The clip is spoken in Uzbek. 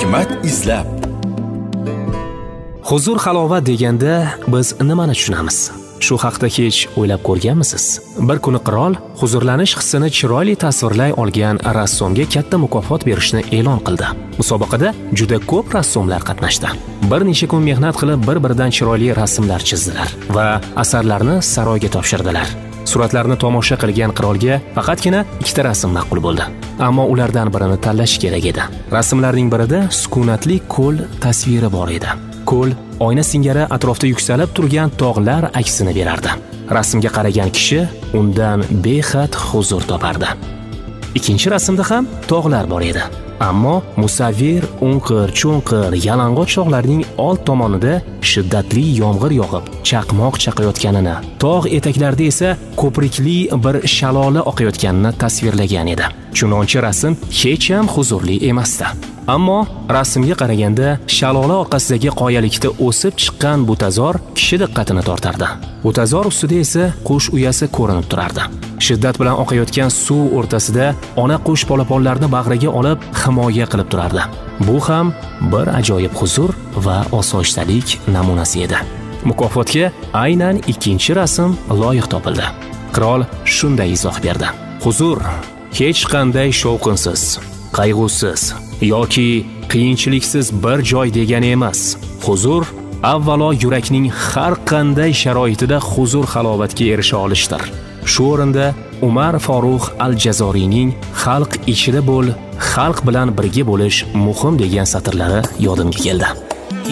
Hikmat izlab. Huzur halovat deganda biz nimani tushunamiz? Shu haqda hech o'ylab ko'rganmisiz? Bir kuni qirol huzurlanish hissini chiroyli tasvirlay olgan rassomga katta mukofot berishni e'lon qildi. Musobaqada juda ko'p rassomlar qatnashdi. Bir necha kun mehnat qilib bir-biridan chiroyli rasmlar chizdilar va asarlarni saroyga topshirdilar. Suratlarni tomosha qilgan qirolga faqatgina ikkita rasm ma'qul bo'ldi. Ammo ulardan birini tanlash kerak edi. Rasmlarning birida sukunatli ko'l tasviri bor edi. Ko'l oyna singari atrofda yuksalib turgan tog'lar aksini berardi. Rasmga qaragan kishi undan behad huzur topardi. Ikkinchi rasmda ham tog'lar bor edi. Ammo musavvir o'nqir-cho'nqir yalang'och tog'larning old tomonida shiddatli yomg'ir yog'ib, chaqmoq chaqayotganini, tog' etaklarida esa ko'prikli bir shalola oqayotganini tasvirlagan edi. Chunonchi rasm hech ham huzurli emasdi. Ammo rasmga qaraganda shalola orqasidagi qoyalikda o'sib chiqqan butazor kishi diqqatini tortardi. Butazor ustida esa qush uyasi ko'rinib turardi. Shiddat bilan oqayotgan suv o'rtasida ona qush polaponlarni bag'riga olib himoya qilib turardi. Bu ham bir ajoyib huzur va osoyishtalik namunasi edi. Mukofotga aynan ikkinchi rasm loyiq topildi. Qirol shunday izoh berdi: huzur hech qanday shovqinsiz, qayg'usiz yoki qiyinchiliksiz bir joy degani emas. Huzur avvalo yurakning har qanday sharoitida huzur halovatga erisha olishdir. Shu o'rinda Umar Foruq al-Jazoriyning xalq ichida bo'l, xalq bilan birga bo'lish muhim degan satrlari yodimga keldi.